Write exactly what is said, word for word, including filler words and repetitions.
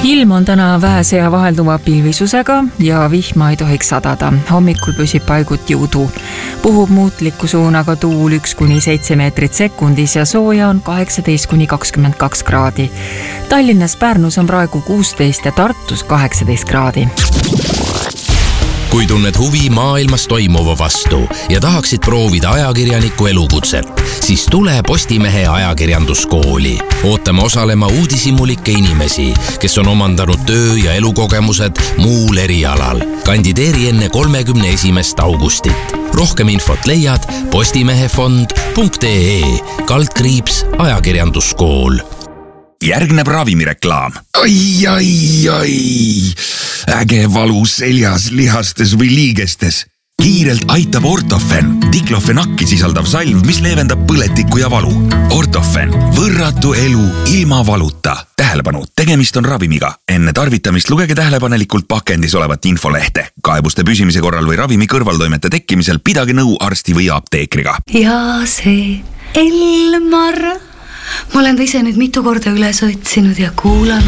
Ilm on täna vähese ja vahelduva pilvisusega ja vihma ei tohiks sadada. Hommikul püsib paiguti udu. Puhub muutliku suunaga tuul üks kuni seitse meetrit sekundis ja sooja on kaheksateist kuni kakskümmend kaks kraadi. Tallinnas, Pärnus on praegu kuusteist ja Tartus kaheksateist kraadi. Kui tunned huvi maailmas toimuva vastu ja tahaksid proovida ajakirjaniku elukutset, siis tule Postimehe ajakirjanduskooli. Ootame osalema uudishimulikke inimesi, kes on omandanud töö- ja elukogemused muul erialal. Kandideeri enne kolmekümne esimest augustit. Rohkem infot leiad postimehefond punkt ee kaldkriips ajakirjanduskool. Järgneb ravimireklaam. Ai, ai, ai. Äge valu seljas, lihastes või liigestes. Kiirelt aitab Ortofen, diklofenakki sisaldav salv, mis leevendab põletikku ja valu. Ortofen, võrratu elu ilma valuta. Tähelepanu, tegemist on ravimiga. Enne tarvitamist lugege tähelepanelikult pakendis olevat infolehte. Kaebuste püsimise korral või ravimi kõrvaltoimete tekkimisel pidage nõu arsti või apteekriga. Ja see Elmar... Ma olen ta ise nüüd mitu korda üles otsinud ja kuulanud.